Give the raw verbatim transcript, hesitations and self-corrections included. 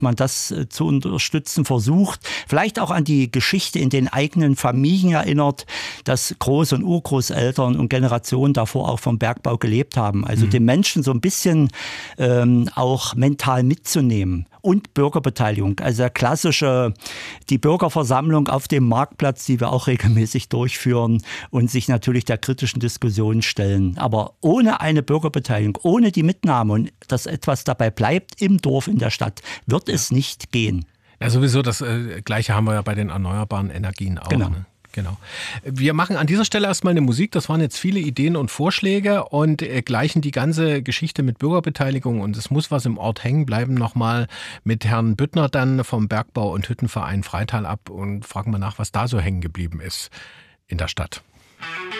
man das zu unterstützen versucht, vielleicht auch an die Geschichte in den eigenen Familien erinnert, dass Groß- und Urgroßeltern und Generationen davor auch vom Bergbau gelebt haben. Also mhm. den Menschen so ein bisschen ähm, auch mental mitzunehmen. Und Bürgerbeteiligung, also der klassische, die Bürgerversammlung auf dem Marktplatz, die wir auch regelmäßig durchführen und sich natürlich der kritischen Diskussion stellen. Aber ohne eine Bürgerbeteiligung, ohne die Mitnahme und dass etwas dabei bleibt im Dorf, in der Stadt, wird ja. es nicht gehen. Ja, sowieso das äh, Gleiche haben wir ja bei den erneuerbaren Energien auch. Genau. Ne? Genau. Wir machen an dieser Stelle erstmal eine Musik. Das waren jetzt viele Ideen und Vorschläge und äh, gleichen die ganze Geschichte mit Bürgerbeteiligung und es muss was im Ort hängen bleiben nochmal mit Herrn Büttner dann vom Bergbau- und Hüttenverein Freital ab und fragen mal nach, was da so hängen geblieben ist in der Stadt.